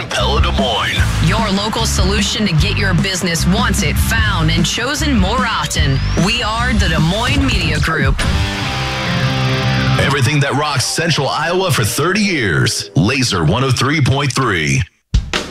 Pella Des Moines. Your local solution to get your business wanted, found, and chosen more often. We are the Des Moines Media Group. Everything that rocks Central Iowa for 30 years. Laser 103.3.